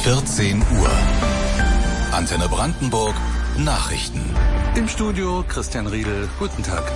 14 Uhr. Antenne Brandenburg Nachrichten. Im Studio Christian Riedel. Guten Tag.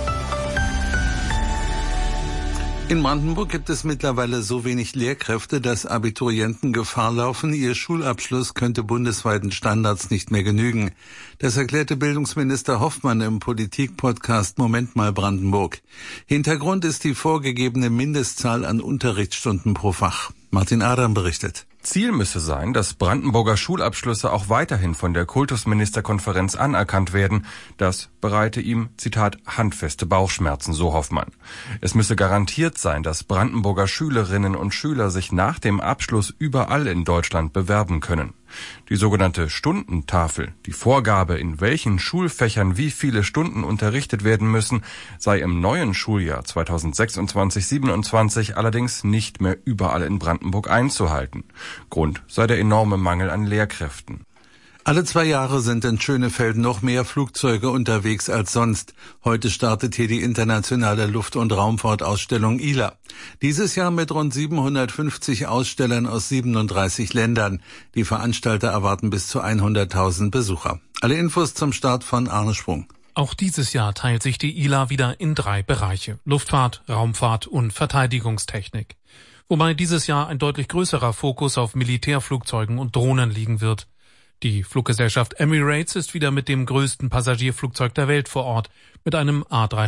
In Brandenburg gibt es mittlerweile so wenig Lehrkräfte, dass Abiturienten Gefahr laufen, ihr Schulabschluss könnte bundesweiten Standards nicht mehr genügen. Das erklärte Bildungsminister Hoffmann im Politik-Podcast Moment mal Brandenburg. Hintergrund ist die vorgegebene Mindestzahl an Unterrichtsstunden pro Fach. Martin Adam berichtet. Ziel müsse sein, dass Brandenburger Schulabschlüsse auch weiterhin von der Kultusministerkonferenz anerkannt werden. Das bereite ihm, Zitat, handfeste Bauchschmerzen, so Hoffmann. Es müsse garantiert sein, dass Brandenburger Schülerinnen und Schüler sich nach dem Abschluss überall in Deutschland bewerben können. Die sogenannte Stundentafel, die Vorgabe, in welchen Schulfächern wie viele Stunden unterrichtet werden müssen, sei im neuen Schuljahr 2026/27 allerdings nicht mehr überall in Brandenburg einzuhalten. Grund sei der enorme Mangel an Lehrkräften. Alle 2 Jahre sind in Schönefeld noch mehr Flugzeuge unterwegs als sonst. Heute startet hier die internationale Luft- und Raumfahrtausstellung ILA. Dieses Jahr mit rund 750 Ausstellern aus 37 Ländern. Die Veranstalter erwarten bis zu 100.000 Besucher. Alle Infos zum Start von Arne Sprung. Auch dieses Jahr teilt sich die ILA wieder in 3 Bereiche: Luftfahrt, Raumfahrt und Verteidigungstechnik. Wobei dieses Jahr ein deutlich größerer Fokus auf Militärflugzeugen und Drohnen liegen wird. Die Fluggesellschaft Emirates ist wieder mit dem größten Passagierflugzeug der Welt vor Ort, mit einem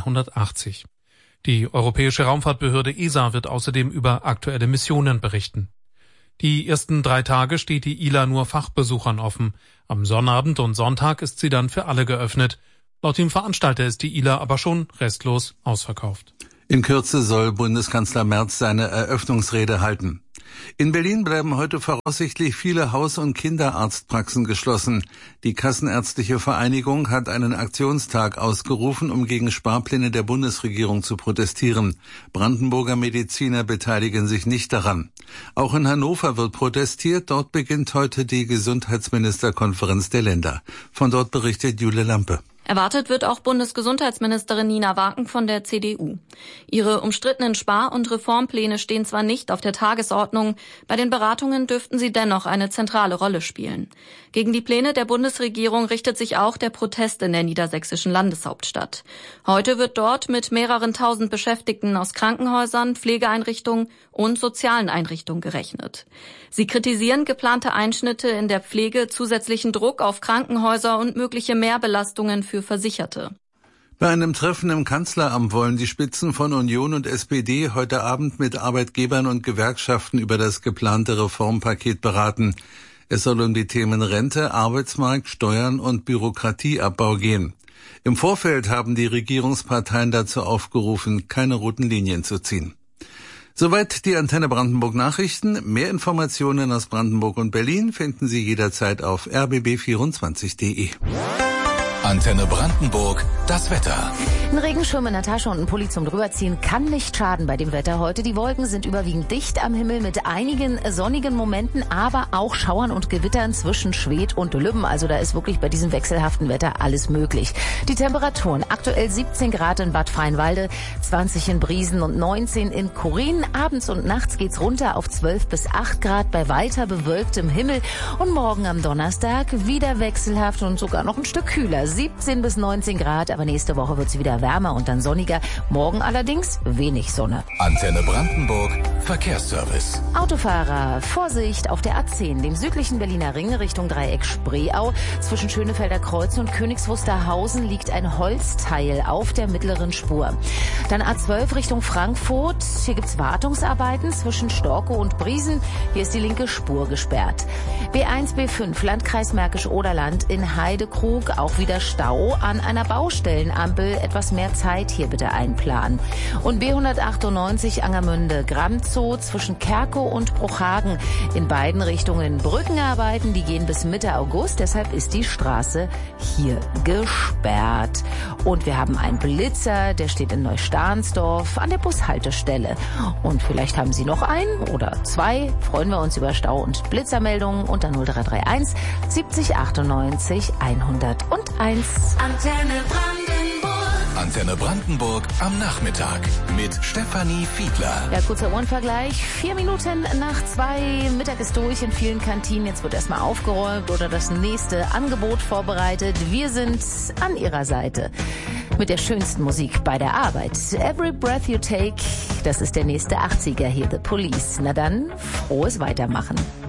A380. Die Europäische Raumfahrtbehörde ESA wird außerdem über aktuelle Missionen berichten. Die ersten 3 Tage steht die ILA nur Fachbesuchern offen. Am Sonnabend und Sonntag ist sie dann für alle geöffnet. Laut dem Veranstalter ist die ILA aber schon restlos ausverkauft. In Kürze soll Bundeskanzler Merz seine Eröffnungsrede halten. In Berlin bleiben heute voraussichtlich viele Haus- und Kinderarztpraxen geschlossen. Die Kassenärztliche Vereinigung hat einen Aktionstag ausgerufen, um gegen Sparpläne der Bundesregierung zu protestieren. Brandenburger Mediziner beteiligen sich nicht daran. Auch in Hannover wird protestiert. Dort beginnt heute die Gesundheitsministerkonferenz der Länder. Von dort berichtet Jule Lampe. Erwartet wird auch Bundesgesundheitsministerin Nina Waken von der CDU. Ihre umstrittenen Spar- und Reformpläne stehen zwar nicht auf der Tagesordnung, bei den Beratungen dürften sie dennoch eine zentrale Rolle spielen. Gegen die Pläne der Bundesregierung richtet sich auch der Protest in der niedersächsischen Landeshauptstadt. Heute wird dort mit mehreren tausend Beschäftigten aus Krankenhäusern, Pflegeeinrichtungen und sozialen Einrichtungen gerechnet. Sie kritisieren geplante Einschnitte in der Pflege, zusätzlichen Druck auf Krankenhäuser und mögliche Mehrbelastungen für Versicherte. Bei einem Treffen im Kanzleramt wollen die Spitzen von Union und SPD heute Abend mit Arbeitgebern und Gewerkschaften über das geplante Reformpaket beraten. Es soll um die Themen Rente, Arbeitsmarkt, Steuern und Bürokratieabbau gehen. Im Vorfeld haben die Regierungsparteien dazu aufgerufen, keine roten Linien zu ziehen. Soweit die Antenne Brandenburg Nachrichten. Mehr Informationen aus Brandenburg und Berlin finden Sie jederzeit auf rbb24.de. Antenne Brandenburg, das Wetter. Ein Regenschirm in der Tasche und ein Pulli zum Drüberziehen kann nicht schaden bei dem Wetter heute. Die Wolken sind überwiegend dicht am Himmel mit einigen sonnigen Momenten, aber auch Schauern und Gewittern zwischen Schwedt und Lübben. Also da ist wirklich bei diesem wechselhaften Wetter alles möglich. Die Temperaturen aktuell 17 Grad in Bad Freienwalde, 20 in Briesen und 19 in Korin. Abends und nachts geht's runter auf 12 bis 8 Grad bei weiter bewölktem Himmel. Und morgen am Donnerstag wieder wechselhaft und sogar noch ein Stück kühler. 17 bis 19 Grad, aber nächste Woche wird es wieder wärmer und dann sonniger. Morgen allerdings wenig Sonne. Antenne Brandenburg, Verkehrsservice. Autofahrer, Vorsicht auf der A10, dem südlichen Berliner Ring Richtung Dreieck Spreeau. Zwischen Schönefelder Kreuz und Königs Wusterhausen liegt ein Holzteil auf der mittleren Spur. Dann A12 Richtung Frankfurt. Hier gibt's Wartungsarbeiten zwischen Storkow und Briesen. Hier ist die linke Spur gesperrt. B1, B5, Landkreis Märkisch-Oderland in Heidekrug. Auch wieder Stau an einer Baustellenampel. Etwas mehr Zeit hier bitte einplanen. Und B198 Angermünde-Gramzow zwischen Kerkow und Bruchhagen. In beiden Richtungen Brückenarbeiten. Die gehen bis Mitte August. Deshalb ist die Straße hier gesperrt. Und wir haben einen Blitzer, der steht in Neustahnsdorf an der Bushaltestelle. Und vielleicht haben Sie noch einen oder 2. Freuen wir uns über Stau- und Blitzermeldungen unter 0331 70 98 101. Antenne Brandenburg. Antenne Brandenburg am Nachmittag mit Stefanie Fiedler. Ja, kurzer Uhrenvergleich. 4 Minuten nach 2. Mittag ist durch in vielen Kantinen. Jetzt wird erstmal aufgeräumt oder das nächste Angebot vorbereitet. Wir sind an Ihrer Seite mit der schönsten Musik bei der Arbeit. Every Breath You Take, das ist der nächste 80er hier, The Police. Na dann, frohes Weitermachen.